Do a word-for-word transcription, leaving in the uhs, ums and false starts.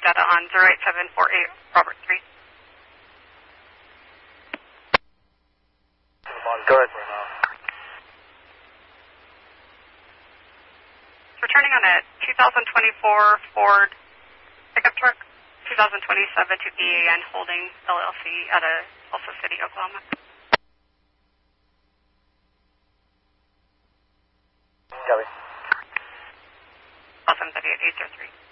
data on zero eight seven four eight Robert three. Good. Returning on a two thousand twenty-four Ford pickup truck, two thousand twenty-seven to E A N Holding L L C out of Tulsa City, Oklahoma. Copy. Awesome, W eight zero three.